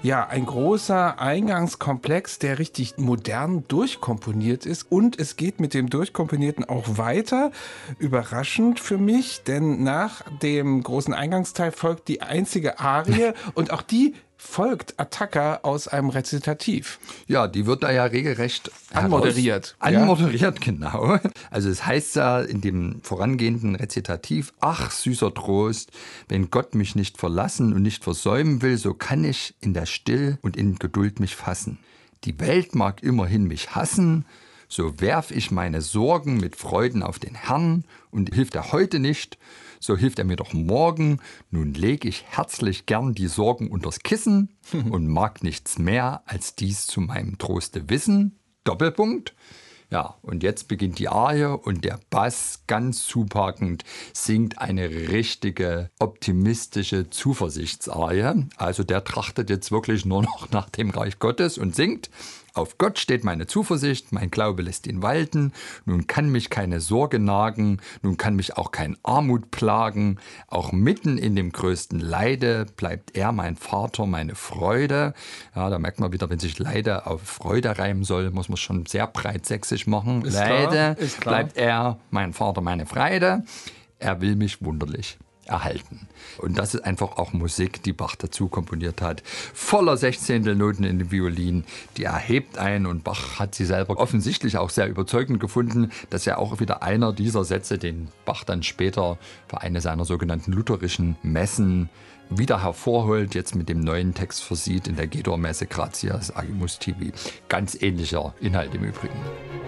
Ja, ein großer Eingangskomplex, der richtig modern durchkomponiert ist. Und es geht mit dem Durchkomponierten auch weiter. Überraschend für mich, denn nach dem großen Eingangsteil folgt die einzige Arie und auch die folgt Attacca aus einem Rezitativ. Ja, die wird da ja regelrecht Anmoderiert. Anmoderiert, genau. Also es heißt ja in dem vorangehenden Rezitativ: Ach, süßer Trost, wenn Gott mich nicht verlassen und nicht versäumen will, so kann ich in der Still und in Geduld mich fassen. Die Welt mag immerhin mich hassen, so werf ich meine Sorgen mit Freuden auf den Herrn, und hilft er heute nicht, so hilft er mir doch morgen. Nun leg ich herzlich gern die Sorgen unters Kissen und mag nichts mehr als dies zu meinem Troste wissen. Doppelpunkt. Ja, und jetzt beginnt die Arie und der Bass, ganz zupackend, singt eine richtige optimistische Zuversichtsarie. Also der trachtet jetzt wirklich nur noch nach dem Reich Gottes und singt: Auf Gott steht meine Zuversicht, mein Glaube lässt ihn walten. Nun kann mich keine Sorge nagen, nun kann mich auch kein Armut plagen. Auch mitten in dem größten Leide bleibt er mein Vater, meine Freude. Ja, da merkt man wieder, wenn sich Leide auf Freude reimen soll, muss man schon sehr breit sächsisch machen. Ist Leide, klar. bleibt er mein Vater, meine Freude. Er will mich wunderlich erhalten. Und das ist einfach auch Musik, die Bach dazu komponiert hat. Voller Sechzehntelnoten in den Violinen, die erhebt ein, und Bach hat sie selber offensichtlich auch sehr überzeugend gefunden. Das ist ja auch wieder einer dieser Sätze, den Bach dann später für eine seiner sogenannten lutherischen Messen wieder hervorholt, jetzt mit dem neuen Text versieht in der G-Dur-Messe Gratias Agimus Tibi. Ganz ähnlicher Inhalt im Übrigen.